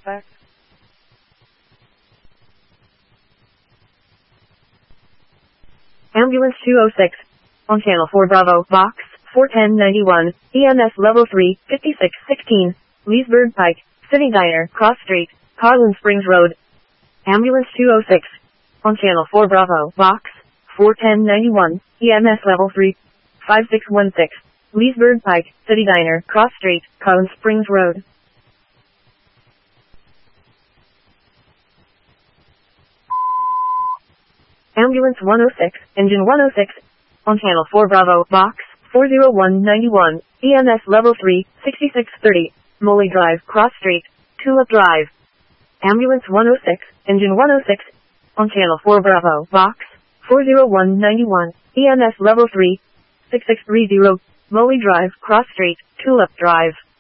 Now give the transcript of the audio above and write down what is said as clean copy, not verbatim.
Fax. Ambulance 206. On Channel 4 Bravo, Box 41091, EMS Level 3, 5616, Leesburg Pike, City Diner, Cross Street, Carlin Springs Road. Ambulance 206. On Channel 4 Bravo, Box 41091, EMS Level 3, 5616, Leesburg Pike, City Diner, Cross Street, Carlin Springs Road. Ambulance 106, Engine 106. On Channel 4 Bravo, Box 40191, EMS Level 3, 6630, Molly Drive, Cross Street, Tulip Drive. Ambulance 106, Engine 106. On Channel 4 Bravo, Box 40191, EMS Level 3, 6630, Molly Drive, Cross Street, Tulip Drive.